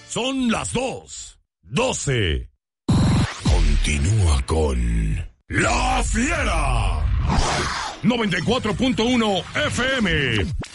Son las 2:12. Continúa con La Fiera. 94.1 FM.